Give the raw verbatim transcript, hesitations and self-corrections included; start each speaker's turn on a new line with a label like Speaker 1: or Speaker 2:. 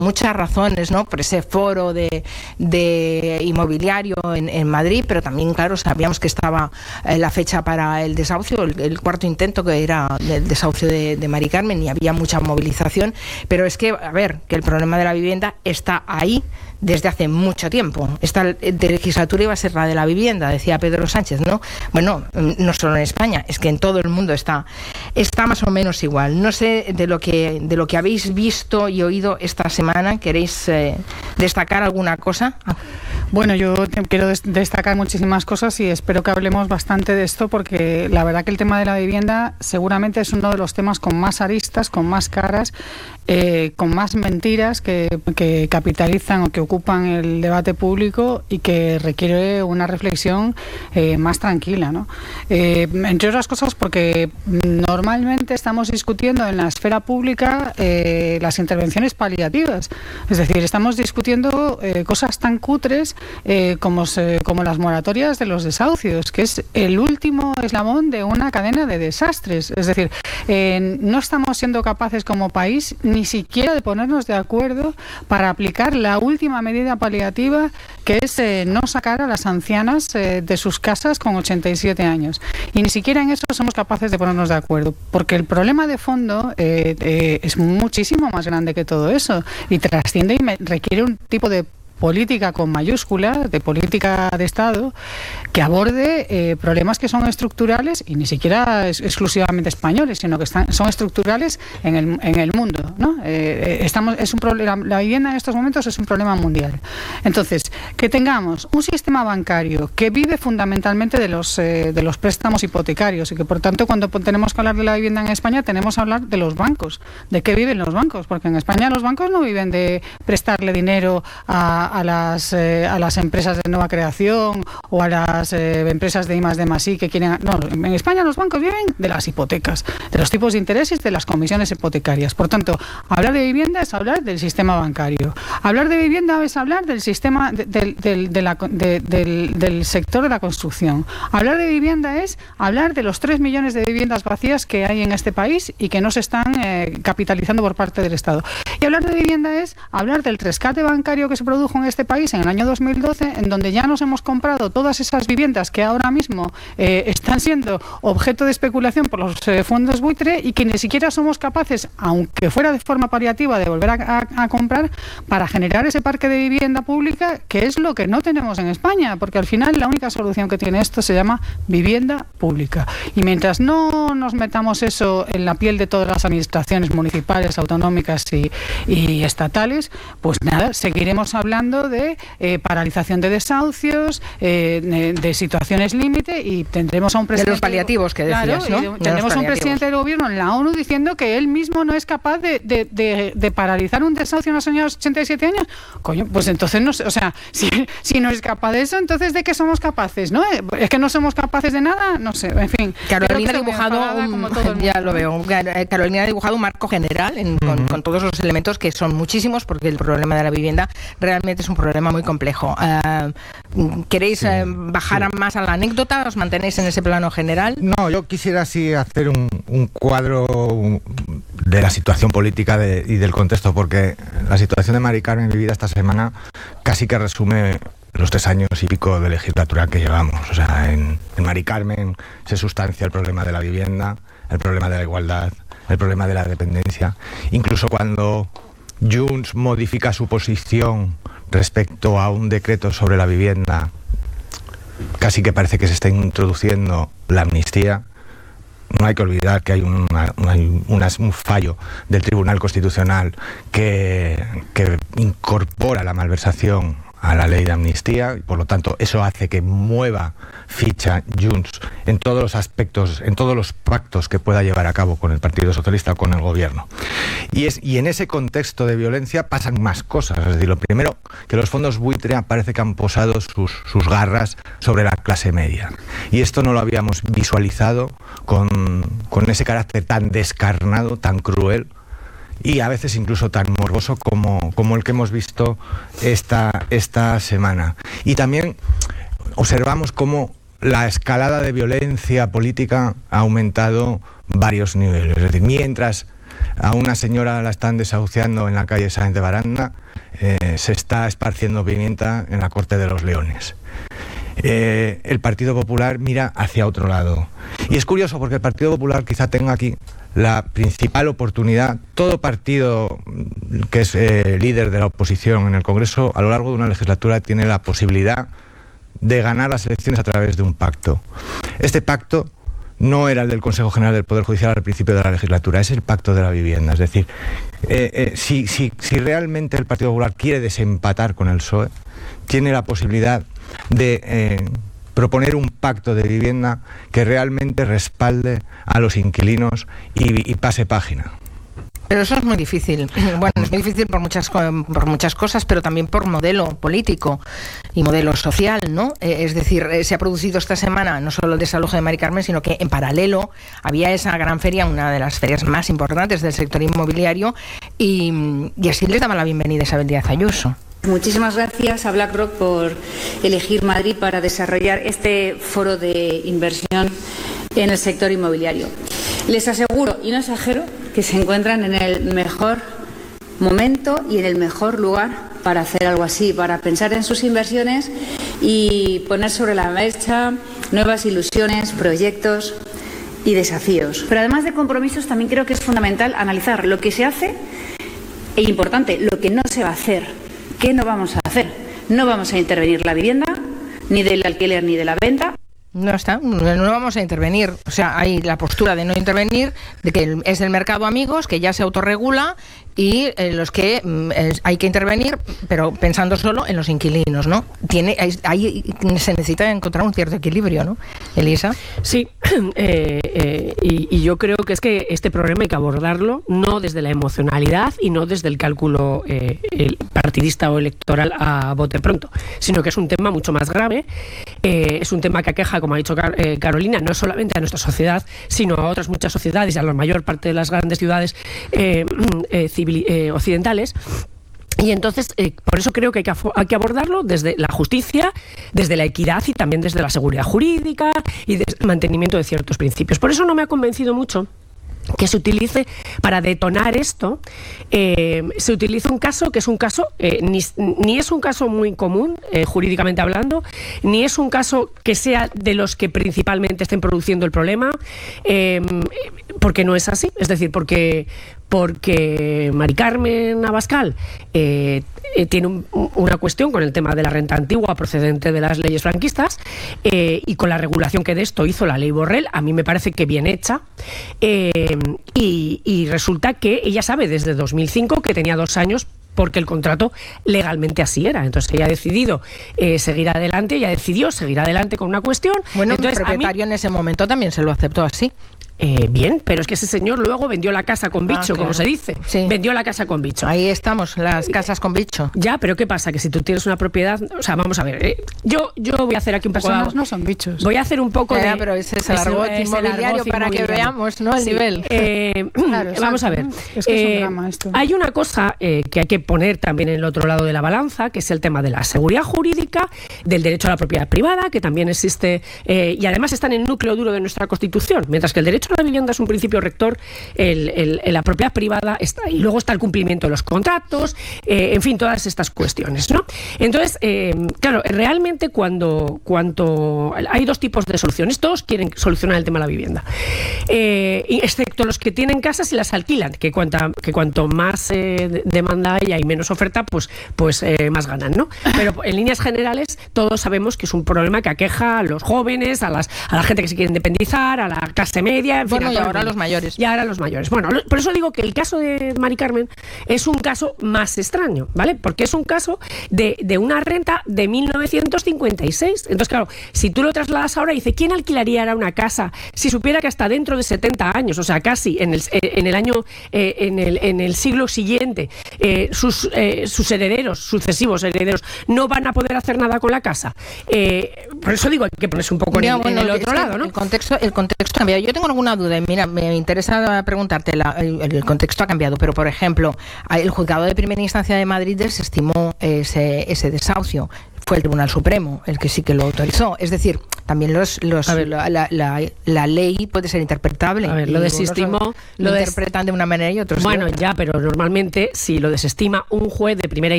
Speaker 1: muchas razones, ¿no? Por ese foro de, de inmobiliario en, en Madrid, pero también, claro, sabíamos que estaba eh, la fecha para el desahucio, el, el cuarto intento que era el desahucio de, de Mari Carmen, y había mucha movilización, pero es que, a ver, que el problema de la vivienda está ahí desde hace mucho tiempo. Esta legislatura iba a ser la de la vivienda, decía Pedro Sánchez, ¿no? Bueno, no solo en España, es que en todo el mundo está, está más o menos igual. No sé, de lo que, de lo que habéis visto y oído esta semana, ¿queréis eh, destacar alguna cosa?
Speaker 2: Bueno, yo quiero des- destacar muchísimas cosas y espero que hablemos bastante de esto, porque la verdad que el tema de la vivienda seguramente es uno de los temas con más aristas, con más caras, eh, con más mentiras que, que capitalizan o que ocupan el debate público, y que requiere una reflexión eh, más tranquila, ¿no? Eh, entre otras cosas porque normalmente estamos discutiendo en la esfera pública eh, las intervenciones paliativas, es decir, estamos discutiendo eh, cosas tan cutres Eh, como, se, como las moratorias de los desahucios, que es el último eslabón de una cadena de desastres. Es decir, eh, no estamos siendo capaces como país ni siquiera de ponernos de acuerdo para aplicar la última medida paliativa, que es eh, no sacar a las ancianas eh, de sus casas con ochenta y siete años. Y ni siquiera en eso somos capaces de ponernos de acuerdo, porque el problema de fondo eh, eh, es muchísimo más grande que todo eso, y trasciende y me, requiere un tipo de política con mayúscula, de política de Estado, que aborde eh, problemas que son estructurales, y ni siquiera es exclusivamente españoles, sino que están, son estructurales en el, en el mundo, ¿no? Eh, estamos, es un problema, la vivienda en estos momentos es un problema mundial. Entonces, que tengamos un sistema bancario que vive fundamentalmente de los, eh, de los préstamos hipotecarios, y que por tanto cuando tenemos que hablar de la vivienda en España tenemos que hablar de los bancos, de qué viven los bancos, porque en España los bancos no viven de prestarle dinero a a las eh, a las empresas de nueva creación o a las eh, empresas de I más D más I que quieren... No, en España los bancos viven de las hipotecas, de los tipos de interés y de las comisiones hipotecarias. Por tanto, hablar de vivienda es hablar del sistema bancario. Hablar de vivienda es hablar del sistema de, de, de, de la, de, del, del sector de la construcción. Hablar de vivienda es hablar de los tres millones de viviendas vacías que hay en este país y que no se están eh, capitalizando por parte del Estado. Y hablar de vivienda es hablar del rescate bancario que se produjo en este país en el año dos mil doce, en donde ya nos hemos comprado todas esas viviendas que ahora mismo eh, están siendo objeto de especulación por los eh, fondos buitre, y que ni siquiera somos capaces, aunque fuera de forma paliativa, de volver a, a, a comprar para generar ese parque de vivienda pública, que es lo que no tenemos en España, porque al final la única solución que tiene esto se llama vivienda pública. Y mientras no nos metamos eso en la piel de todas las administraciones municipales, autonómicas y, y estatales, pues nada, seguiremos hablando de eh, paralización de desahucios, eh, de, de situaciones límite, y tendremos a un presidente...
Speaker 1: De los paliativos que decías,
Speaker 2: claro,
Speaker 1: ¿no?
Speaker 2: Y tendremos a un presidente del gobierno en la ONU diciendo que él mismo no es capaz de, de, de, de paralizar un desahucio a una señora de ochenta y siete años. Coño, pues entonces no sé, o sea, si, si no es capaz de eso, entonces ¿de qué somos capaces? ¿No? Es que no somos capaces de nada, no sé, en fin.
Speaker 1: Carolina ha dibujado, un, ya lo veo, Carolina ha dibujado un marco general en, con, uh-huh. con todos los elementos, que son muchísimos, porque el problema de la vivienda realmente es un problema muy complejo. Uh, ¿Queréis sí, uh, bajar sí. más a la anécdota? ¿Os mantenéis en ese plano general?
Speaker 3: No, yo quisiera sí hacer un, un cuadro de la situación política de, y del contexto, porque la situación de Mari Carmen vivida esta semana casi que resume los tres años y pico de legislatura que llevamos. O sea, en, en Mari Carmen se sustancia el problema de la vivienda, el problema de la igualdad, el problema de la dependencia. Incluso cuando Junts modifica su posición respecto a un decreto sobre la vivienda, casi que parece que se está introduciendo la amnistía. No hay que olvidar que hay, una, una, una, un fallo del Tribunal Constitucional que, que incorpora la malversación a la ley de amnistía, y por lo tanto eso hace que mueva ficha Junts en todos los aspectos, en todos los pactos que pueda llevar a cabo con el Partido Socialista o con el gobierno. Y, es, y en ese contexto de violencia pasan más cosas. Es decir, lo primero, que los fondos buitre parece que han posado sus, sus garras sobre la clase media. Y esto no lo habíamos visualizado con, con ese carácter tan descarnado, tan cruel, y a veces incluso tan morboso como, como el que hemos visto esta, esta semana. Y también observamos cómo la escalada de violencia política ha aumentado varios niveles. Es decir, mientras a una señora la están desahuciando en la calle Sáenz de Baranda, eh, se está esparciendo pimienta en la Corte de los Leones. Eh, el Partido Popular mira hacia otro lado. Y es curioso porque el Partido Popular quizá tenga aquí la principal oportunidad. Todo partido que es eh, líder de la oposición en el Congreso a lo largo de una legislatura tiene la posibilidad de ganar las elecciones a través de un pacto. Este pacto no era el del Consejo General del Poder Judicial al principio de la legislatura, es el pacto de la vivienda. Es decir, eh, eh, si, si, si realmente el Partido Popular quiere desempatar con el P S O E, tiene la posibilidad de eh, proponer un pacto de vivienda que realmente respalde a los inquilinos y, y pase página.
Speaker 1: Pero eso es muy difícil. Bueno, es muy difícil por muchas por muchas cosas, pero también por modelo político y modelo social, ¿no? Eh, es decir, eh, se ha producido esta semana no solo el desalojo de Mari Carmen, sino que en paralelo había esa gran feria, una de las ferias más importantes del sector inmobiliario, y, y así les daba la bienvenida a Isabel Díaz Ayuso.
Speaker 4: Muchísimas gracias a BlackRock por elegir Madrid para desarrollar este foro de inversión en el sector inmobiliario. Les aseguro, y no exagero, que se encuentran en el mejor momento y en el mejor lugar para hacer algo así, para pensar en sus inversiones y poner sobre la mesa nuevas ilusiones, proyectos y desafíos. Pero además de compromisos, también creo que es fundamental analizar lo que se hace e importante, lo que no se va a hacer. ¿Qué no vamos a hacer? No vamos a intervenir la vivienda, ni del alquiler ni de la venta.
Speaker 1: No está, no vamos a intervenir. O sea, hay la postura de no intervenir, de que es el mercado, amigos, que ya se autorregula, y eh, los que eh, hay que intervenir, pero pensando solo en los inquilinos, ¿no? Tiene, ahí se necesita encontrar un cierto equilibrio, ¿no, Elisa?
Speaker 5: Sí, eh, eh, y, y yo creo que es que este problema hay que abordarlo no desde la emocionalidad y no desde el cálculo eh, el partidista o electoral a bote pronto, sino que es un tema mucho más grave, eh, es un tema que aqueja, como ha dicho Car- eh, Carolina, no solamente a nuestra sociedad, sino a otras muchas sociedades y a la mayor parte de las grandes ciudades eh, eh, civil, eh, occidentales. Y entonces, eh, por eso creo que hay, que hay que abordarlo desde la justicia, desde la equidad y también desde la seguridad jurídica y desde el mantenimiento de ciertos principios. Por eso no me ha convencido mucho que se utilice para detonar esto, eh, se utiliza un caso que es un caso, eh, ni, ni es un caso muy común, eh, jurídicamente hablando, ni es un caso que sea de los que principalmente estén produciendo el problema, eh, porque no es así, es decir, porque porque Mari Carmen Abascal eh, eh, tiene un, una cuestión con el tema de la renta antigua procedente de las leyes franquistas eh, y con la regulación que de esto hizo la ley Borrell, a mí me parece que bien hecha, eh, y, y resulta que ella sabe desde dos mil cinco que tenía dos años porque el contrato legalmente así era. Entonces ella ha decidido eh, seguir adelante, ella decidió seguir adelante con una cuestión.
Speaker 1: Bueno,
Speaker 5: entonces,
Speaker 1: el propietario mí, en ese momento también se lo aceptó así.
Speaker 5: Eh, bien, pero es que ese señor luego vendió la casa con bicho, ah, claro, como se dice.
Speaker 1: Sí.
Speaker 5: Vendió la casa con bicho.
Speaker 1: Ahí estamos, las casas con bicho.
Speaker 5: Ya, pero ¿qué pasa? Que si tú tienes una propiedad... O sea, vamos a ver, eh, yo, yo voy a hacer aquí un poco...
Speaker 2: Personas no son bichos.
Speaker 5: Voy a hacer un poco
Speaker 1: ya,
Speaker 5: de...
Speaker 1: pero ese es el argot inmobiliario para inmobiliario. Que veamos, ¿no? El
Speaker 5: sí.
Speaker 1: nivel.
Speaker 5: Eh, claro, vamos a ver.
Speaker 2: Es que
Speaker 5: eh,
Speaker 2: es un drama esto.
Speaker 5: Hay una cosa eh, que hay que poner también en el otro lado de la balanza, que es el tema de la seguridad jurídica, del derecho a la propiedad privada, que también existe, eh, y además está en el núcleo duro de nuestra Constitución. Mientras que el derecho a la vivienda es un principio rector, el, el, el, la propiedad privada está, y luego está el cumplimiento de los contratos, eh, en fin, todas estas cuestiones, ¿no? Entonces, eh, claro, realmente cuando, cuando hay dos tipos de soluciones, todos quieren solucionar el tema de la vivienda, eh, excepto los que tienen casas y las alquilan, que, cuanta, que cuanto más eh, demanda haya y menos oferta, pues, pues eh, más ganan, ¿no? Pero en líneas generales todos sabemos que es un problema que aqueja a los jóvenes, a, las, a la gente que se quiere independizar, a la clase media, en fin,
Speaker 1: bueno,
Speaker 5: a
Speaker 1: y ahora a los mayores.
Speaker 5: Y ahora a los mayores. Bueno, por eso digo que el caso de Mari Carmen es un caso más extraño, ¿vale? Porque es un caso de, de una renta de mil novecientos cincuenta y seis. Entonces, claro, si tú lo trasladas ahora, dice, ¿quién alquilaría ahora una casa si supiera que hasta dentro de setenta años, o sea, casi en el, en el año, eh, en, el, en el siglo siguiente, eh, sus, eh, sus herederos, sucesivos herederos, no van a poder hacer nada con la casa? Eh, por eso digo, hay que ponerse un poco en, ya, el, bueno, en el otro lado, ¿no?
Speaker 1: El contexto, el contexto ha cambiado. Yo tengo alguna duda, y mira, me interesa preguntarte, la, el, el contexto ha cambiado, pero por ejemplo, el juzgado de primera instancia de Madrid desestimó ese, ese desahucio. Fue el Tribunal Supremo el que sí que lo autorizó. Es decir, también los, los
Speaker 5: ver,
Speaker 1: la, la, la, la ley puede ser interpretable.
Speaker 5: A ver, lo desestimó.
Speaker 1: Lo,
Speaker 5: lo
Speaker 1: interpretan de una manera y otros
Speaker 5: Bueno,
Speaker 1: de otra.
Speaker 5: ya, pero normalmente si lo desestima un juez de primera